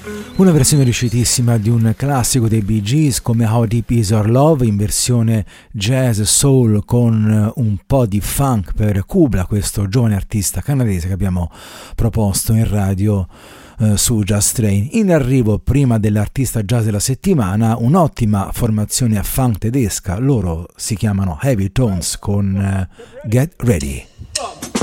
Una versione riuscitissima di un classico dei Bee Gees come How Deep Is Our Love in versione jazz soul con un po' di funk per Kubla, questo giovane artista canadese che abbiamo proposto in radio su Jazz Train. In arrivo, prima dell'artista jazz della settimana, un'ottima formazione a funk tedesca, loro si chiamano Heavy Tones con Get Ready.